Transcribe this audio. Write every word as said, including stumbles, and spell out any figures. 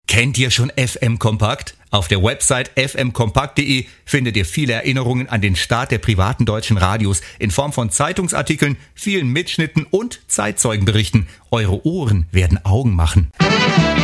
Kennt ihr schon F M Kompakt? Auf der Website f m kompakt punkt d e findet ihr viele Erinnerungen an den Start der privaten deutschen Radios in Form von Zeitungsartikeln, vielen Mitschnitten und Zeitzeugenberichten. Eure Ohren werden Augen machen.